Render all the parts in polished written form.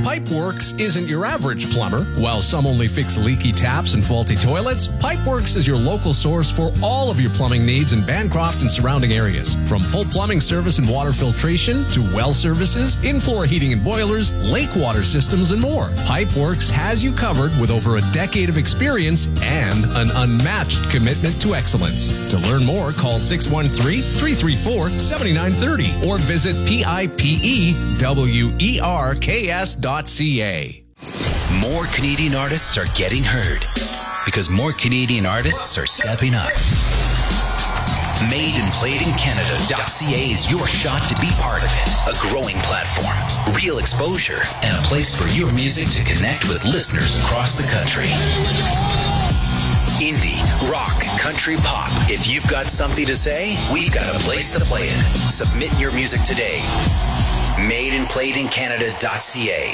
Pipeworks isn't your average plumber. While some only fix leaky taps and faulty toilets, Pipeworks is your local source for all of your plumbing needs in Bancroft and surrounding areas. From full plumbing service and water filtration to well services, in-floor heating and boilers, lake water systems, and more. Pipeworks has you covered with over a decade of experience and an unmatched commitment to excellence. To learn more, call 613-334-7930 or visit pipewerks.ca. More Canadian artists are getting heard because more Canadian artists are stepping up. MadeandPlayedInCanada.ca is your shot to be part of it. A growing platform, real exposure, and a place for your music to connect with listeners across the country. Indie, rock, country, pop. If you've got something to say, we've got a place to play it. Submit your music today. MadeandPlayedInCanada.ca.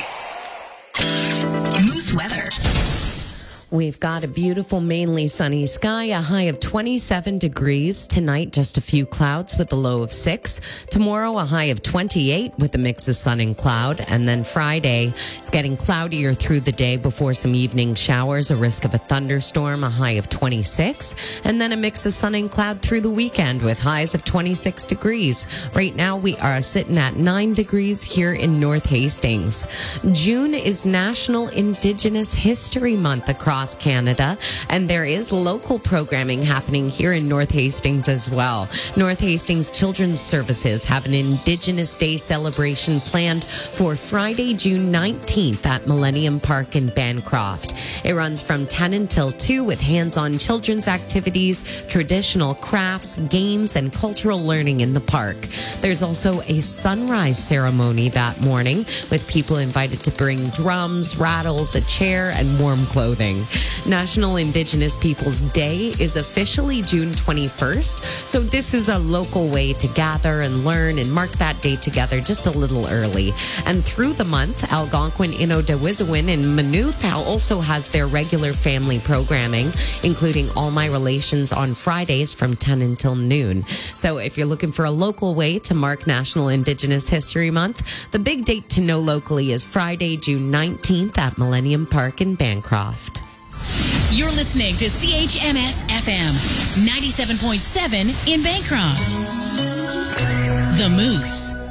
Moose weather. We've got a beautiful, mainly sunny sky, a high of 27 degrees. Tonight, just a few clouds with a low of 6. Tomorrow, a high of 28 with a mix of sun and cloud. And then Friday, it's getting cloudier through the day before some evening showers, a risk of a thunderstorm, a high of 26. And then a mix of sun and cloud through the weekend with highs of 26 degrees. Right now, we are sitting at 9 degrees here in North Hastings. June is National Indigenous History Month across Canada, and there is local programming happening here in North Hastings as well. North Hastings Children's Services have an Indigenous Day celebration planned for Friday, June 19th at Millennium Park in Bancroft. It runs from 10 until 2 with hands-on children's activities, traditional crafts, games, and cultural learning in the park. There's also a sunrise ceremony that morning with people invited to bring drums, rattles, a chair, and warm clothing. National Indigenous Peoples Day is officially June 21st, so this is a local way to gather and learn and mark that day together just a little early. And through the month, Algonquin, Inodawizowin, and Maynooth also has their regular family programming, including All My Relations on Fridays from 10 until noon. So if you're looking for a local way to mark National Indigenous History Month, the big date to know locally is Friday, June 19th at Millennium Park in Bancroft. You're listening to CHMS FM 97.7 in Bancroft. The Moose.